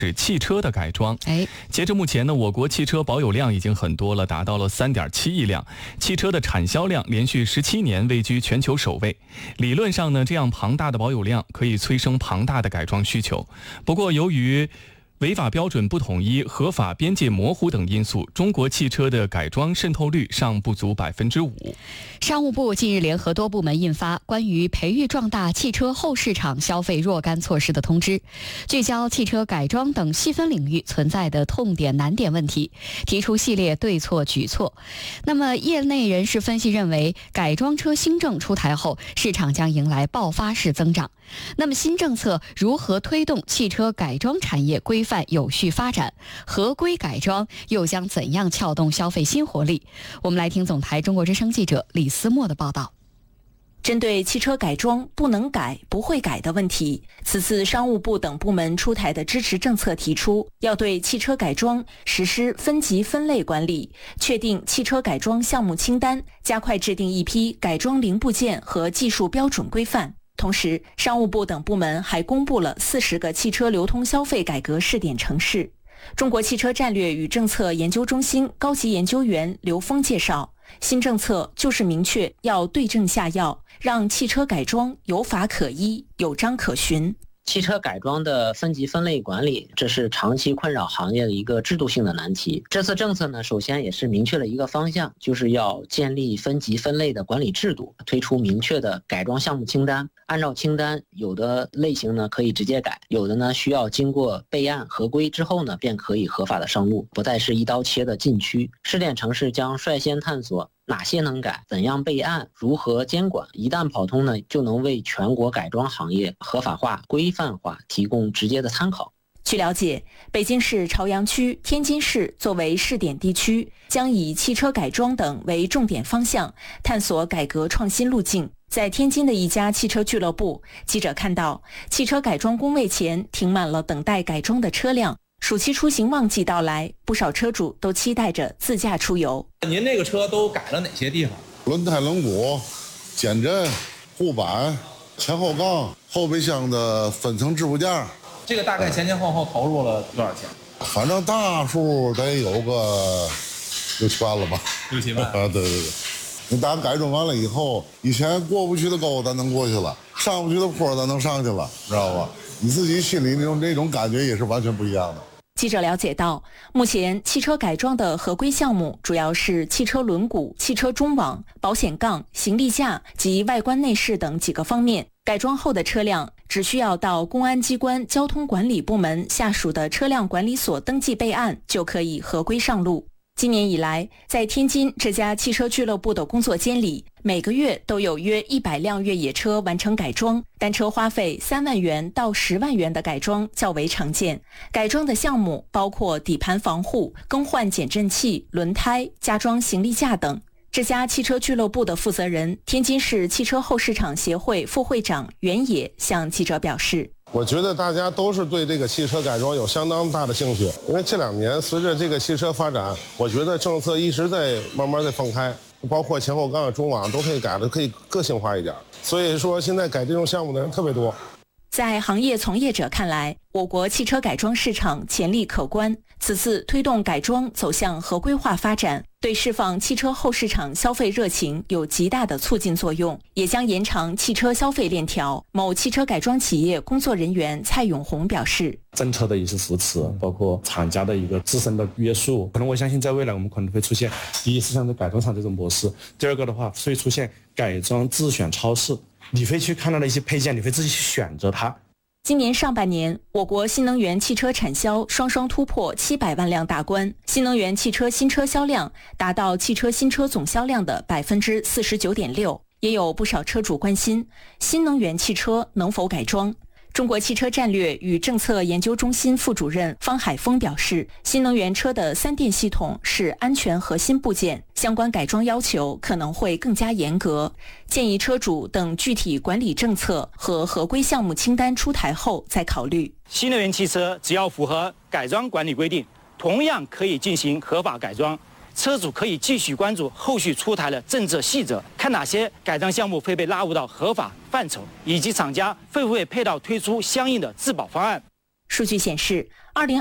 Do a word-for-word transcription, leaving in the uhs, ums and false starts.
是汽车的改装。 哎， 截至目前呢，我国汽车保有量已经很多了，达到了三点七亿辆，汽车的产销量连续十七年位居全球首位。理论上呢，这样庞大的保有量可以催生庞大的改装需求。不过，由于违法标准不统一、合法边界模糊等因素，中国汽车的改装渗透率尚不足百分之五。 商务部近日联合多部门印发关于培育壮大汽车后市场消费若干措施的通知，聚焦汽车改装等细分领域存在的痛点难点问题，提出系列对策举措。那么，业内人士分析认为，改装车新政出台后，市场将迎来爆发式增长。那么，新政策如何推动汽车改装产业规范有序发展？合规改装又将怎样撬动消费新活力？我们来听总台中国之声记者李思墨的报道。 针对汽车改装不能改、不会改的问题，此次商务部等部门出台的支持政策提出，要对汽车改装实施分级分类管理，确定汽车改装项目清单，加快制定一批改装零部件和技术标准规范。同时，商务部等部门还公布了四十个汽车流通消费改革试点城市。中国汽车战略与政策研究中心高级研究员刘峰介绍，新政策就是明确要对症下药，让汽车改装有法可依、有章可循。 汽车改装的分级分类管理，这是长期困扰行业的一个制度性的难题。这次政策呢，首先也是明确了一个方向，就是要建立分级分类的管理制度，推出明确的改装项目清单。按照清单，有的类型呢可以直接改，有的呢需要经过备案合规之后呢，便可以合法的上路，不再是一刀切的禁区。试点城市将率先探索哪些能改，怎样备案，如何监管，一旦跑通呢，就能为全国改装行业合法化、规范化提供直接的参考。 据了解，北京市朝阳区、天津市作为试点地区，将以汽车改装等为重点方向，探索改革创新路径。在天津的一家汽车俱乐部，记者看到汽车改装工位前停满了等待改装的车辆。暑期出行旺季到来，不少车主都期待着自驾出游。 您这个车都改了哪些地方？ 轮胎轮毂、减震、护板、前后杠、后备箱的分层置物件。 这个大概前前后后投入了多少钱？ 反正大数得有个六七万了吧？ 六七万啊，对对对。你打改装完了以后，以前过不去的沟咱能过去了，上不去的坡咱能上去了，知道吧？你自己心里那种那种感觉也是完全不一样的。 记者了解到，目前汽车改装的合规项目主要是汽车轮毂、汽车中网、保险杠、行李架及外观内饰等几个方面。改装后的车辆只需要到公安机关交通管理部门下属的车辆管理所登记备案，就可以合规上路。今年以来，在天津这家汽车俱乐部的工作间里，每个月都有约一百辆越野车完成改装，单车花费三万元到十万元的改装较为常见。改装的项目包括底盘防护、更换减震器、轮胎、加装行李架等。这家汽车俱乐部的负责人、天津市汽车后市场协会副会长袁野向记者表示， 我觉得大家都是对这个汽车改装有相当大的兴趣，因为这两年随着这个汽车发展，我觉得政策一直在慢慢在放开，包括前后杠、中网都可以改的可以个性化一点，所以说现在改这种项目的人特别多。 在行业从业者看来，我国汽车改装市场潜力可观，此次推动改装走向合规化发展，对释放汽车后市场消费热情有极大的促进作用，也将延长汽车消费链条。某汽车改装企业工作人员蔡永红表示， 政策的一些扶持，包括厂家的一个自身的约束，可能我相信在未来我们可能会出现，第一是像在改装厂这种模式，第二个的话会出现改装自选超市，你会去看到的一些配件，你会自己去选择它。 今年上半年，我国新能源汽车产销双双突破七百万辆大关，新能源汽车新车销量达到汽车新车总销量的百分之四十九点六。也有不少车主关心，新能源汽车能否改装？中国汽车战略与政策研究中心副主任方海峰表示，新能源车的三电系统是安全核心部件，相关改装要求可能会更加严格，建议车主等具体管理政策和合规项目清单出台后再考虑。 新能源汽车只要符合改装管理规定，同样可以进行合法改装。车主可以继续关注后续出台的政策细则，看哪些改装项目会被纳入到合法范畴，以及厂家会不会配套推出相应的质保方案。 数据显示，